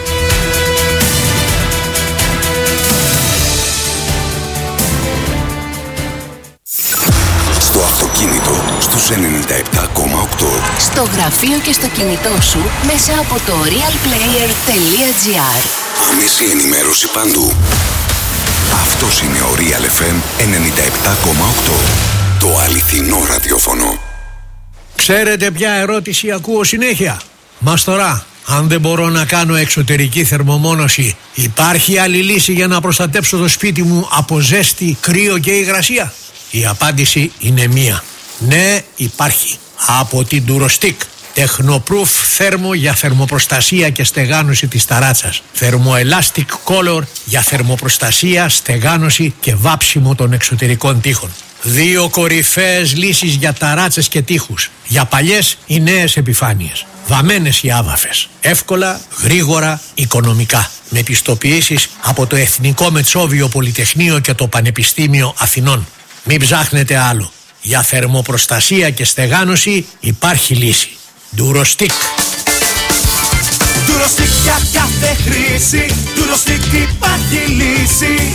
Στο αυτοκίνητο, στους ενενήντα επτά κόμμα οκτώ. Στο γραφείο και στο κινητό σου, μέσα από το real player τελεία gr. Άμεση ενημέρωση παντού. Αυτός είναι ο Real εφ εμ ενενήντα επτά κόμμα οκτώ. Το αληθινό ραδιόφωνο. Ξέρετε ποια ερώτηση ακούω συνέχεια? Μαστορά, αν δεν μπορώ να κάνω εξωτερική θερμομόνωση, υπάρχει άλλη λύση για να προστατέψω το σπίτι μου από ζέστη, κρύο και υγρασία? Η απάντηση είναι μία. Ναι, υπάρχει. Από την Durostick. Technoproof θέρμο για θερμοπροστασία και στεγάνωση της ταράτσας. Thermoelastic Color για θερμοπροστασία, στεγάνωση και βάψιμο των εξωτερικών τοίχων. Δύο κορυφαίες λύσεις για ταράτσες και τοίχους. Για παλιές ή νέες επιφάνειες. Βαμμένες ή άβαφες. Εύκολα, γρήγορα, οικονομικά. Με πιστοποιήσεις από το Εθνικό Μετσόβιο Πολυτεχνείο και το Πανεπιστήμιο Αθηνών. Μην ψάχνετε άλλο. Για θερμοπροστασία και στεγάνωση υπάρχει λύση. Durostick. Durostick για κάθε χρήση. Durostick υπάρχει λύση.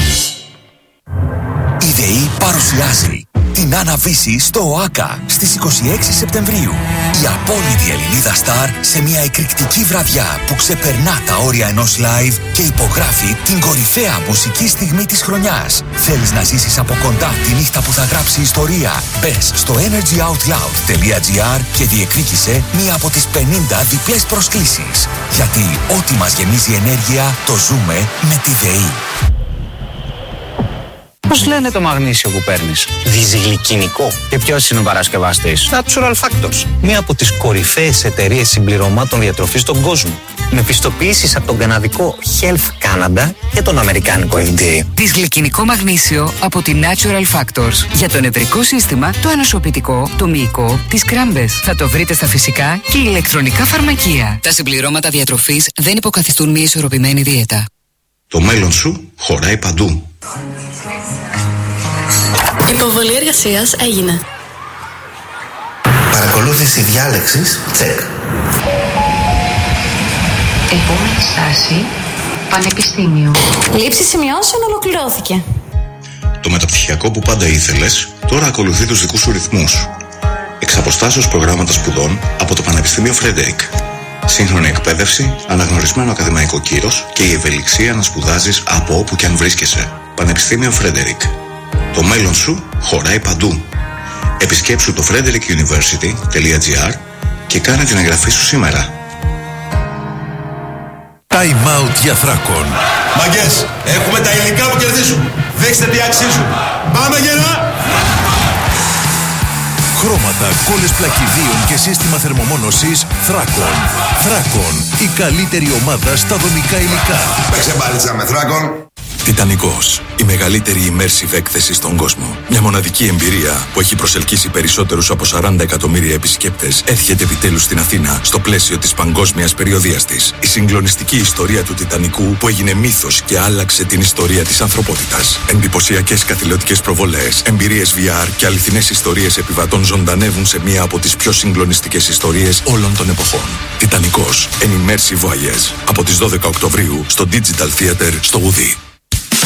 Η ΔΕΗ παρουσιάζει την Άννα-Βύση στο ΟΑΚΑ στις είκοσι έξι Σεπτεμβρίου. Η απόλυτη Ελληνίδα στάρ σε μια εκρηκτική βραδιά που ξεπερνά τα όρια ενός live και υπογράφει την κορυφαία μουσική στιγμή της χρονιάς. Θέλεις να ζήσεις από κοντά τη νύχτα που θα γράψει ιστορία? Μπες στο energy out loud τελεία gr και διεκδίκησε μία από τις πενήντα διπλές προσκλήσεις. Γιατί ό,τι μας γεμίζει ενέργεια το ζούμε με τη ΔΕΗ. Πώς λένε το μαγνήσιο που παίρνεις? Διζυγλικινικό. Και ποιος είναι ο παρασκευαστής? Natural Factors. Μία από τις κορυφαίες εταιρείες συμπληρωμάτων διατροφής στον κόσμο. Με πιστοποιήσεις από τον καναδικό Health Canada και τον αμερικάνικο εφ ντι έι. Δυσγλικινικό μαγνήσιο από τη Natural Factors. Για το νευρικό σύστημα, το ανοσοποιητικό, το μυϊκό, τις κράμπες. Θα το βρείτε στα φυσικά και ηλεκτρονικά φαρμακεία. Τα συμπληρώματα διατροφής δεν υποκαθιστούν μια ισορροπημένη δίαιτα. Το μέλλον σου χωράει παντού. Υποβολή εργασίας έγινε. Παρακολούθηση διάλεξης, τσεκ. Επόμενη στάση, πανεπιστήμιο. Λήψη σημειώσεων ολοκληρώθηκε. Το μεταπτυχιακό που πάντα ήθελες, τώρα ακολουθεί τους δικούς σου ρυθμούς. Εξ αποστάσεως προγράμματα σπουδών από το Πανεπιστήμιο Φρέντερικ. Σύγχρονη εκπαίδευση, αναγνωρισμένο ακαδημαϊκό κύρος και η ευελιξία να σπουδάζεις από όπου και αν βρίσκεσαι. Πανεπιστήμιο Φρέντερικ. Το μέλλον σου χωράει παντού. Επισκέψου το frederick university τελεία gr και κάνε την εγγραφή σου σήμερα. Time out για Θράκον. Μαγκές, έχουμε τα υλικά που κερδίζουν. Δείξτε τι αξίζουν. Πάμε γερά! Χρώματα, κόλλες πλακιδίων και σύστημα θερμομόνωσης Θράκον. Θράκον, η καλύτερη ομάδα στα δομικά υλικά. Παίξε μπάλιτσα με Θράκον. Τιτανικός, Η μεγαλύτερη immersive έκθεση στον κόσμο. Μια μοναδική εμπειρία που έχει προσελκύσει περισσότερους από σαράντα εκατομμύρια επισκέπτες έρχεται επιτέλους στην Αθήνα στο πλαίσιο της παγκόσμιας περιοδίας της. Η συγκλονιστική ιστορία του Τιτανικού που έγινε μύθος και άλλαξε την ιστορία της ανθρωπότητας. Εντυπωσιακές καθηλωτικές προβολές, εμπειρίες βι αρ και αληθινές ιστορίες επιβατών ζωντανεύουν σε μία από τις πιο συγκλονιστικές ιστορίες όλων των εποχών. Τιτανικός, an immersive voyage. Από τις δώδεκα Οκτωβρίου στο Digital Theater στο Ουδί.